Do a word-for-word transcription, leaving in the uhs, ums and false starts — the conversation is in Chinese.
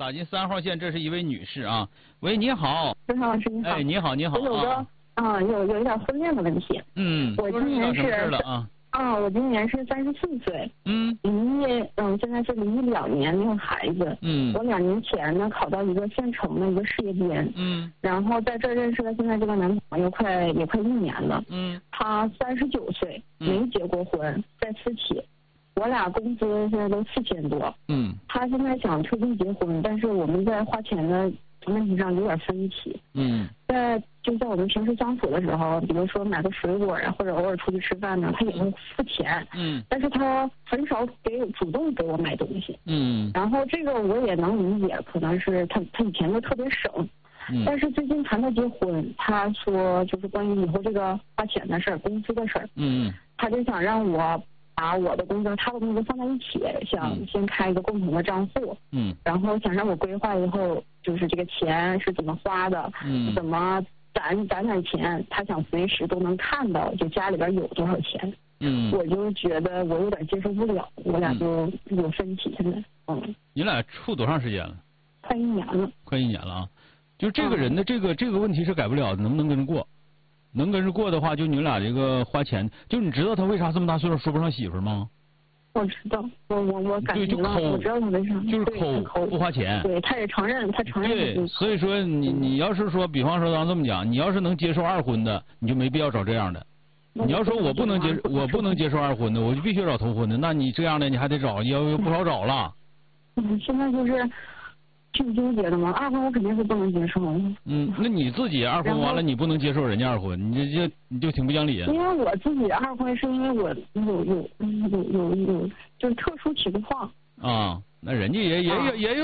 打进三号线，这是一位女士啊。喂，你好。 陈老师你好。 哎，你好，你好。 我有个啊、呃，有有一点婚恋的问题。 嗯。 我今年是了啊。 啊，我今年是三十四岁。 嗯。 离异，嗯，现在是离异两年，没有孩子。 嗯。 我两年前呢考到一个县城的一个事业编。 嗯。 然后在这儿认识了现在这个男朋友，快也快一年了。 嗯。 他三十九岁，没结过婚，在私企。我俩工资现在都四千多。 嗯。他现在想推进结婚，但是我们在花钱的问题上有点分歧。 嗯。 在就在我们平时相处的时候，比如说买个水果啊，或者偶尔出去吃饭呢，他也会付钱。 嗯。 但是他很少给主动给我买东西。 嗯。 然后这个我也能理解，可能是他他以前都特别省。 嗯。 但是最近谈到结婚，他说就是关于以后这个花钱的事儿、工资的事儿。 嗯。 他就想让我把我的工资、他的工资放在一起，想先开一个共同的账户。 嗯。 然后想让我规划以后，就是这个钱是怎么花的， 嗯， 怎么攒攒点钱，他想随时都能看到，就家里边有多少钱。 嗯。 我就觉得我有点接受不了，我俩就有分歧现在。嗯。 你俩处多长时间了？ 快一年了。 快一年了啊！就这个人的这个、嗯、这个问题是改不了的，能不能跟着过？能跟着过的话，就你们俩这个花钱，就你知道他为啥这么大岁数说不上媳妇吗？ 我知道，我我我感觉了，我知道他为啥， 就是抠，不花钱。 对，他也承认，他承认。 对，所以说你你要是说，比方说咱这么讲，你要是能接受二婚的，你就没必要找这样的。你要说我不能接，我不能接受二婚的，我就必须找头婚的，那你这样的你还得找，要又不好找了。 嗯，现在就是。挺纠结的嘛，二婚我肯定是不能接受。 嗯，那你自己二婚完了，你不能接受人家二婚，你这就你就挺不讲理。 因为我自己二婚是因为我有有有有有就是特殊情况。 啊，那人家也也也也有。